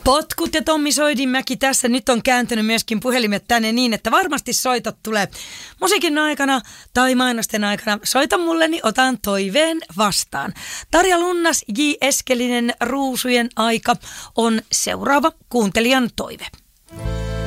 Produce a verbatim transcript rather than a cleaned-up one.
Potkut ja Tommi Soidinmäki tässä. Nyt on kääntynyt myöskin puhelimet tänne niin, että varmasti soitot tulee musiikin aikana tai mainosten aikana. Soita mulle, niin otan toiveen vastaan. Tarja Lunnas, J. Eskelinen, Ruusujen aika on seuraava kuuntelijan toive.